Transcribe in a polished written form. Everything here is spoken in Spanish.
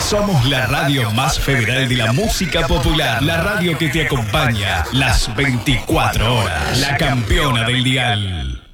Somos la radio más federal de la música popular. La radio que te acompaña las 24 horas. La campeona del dial.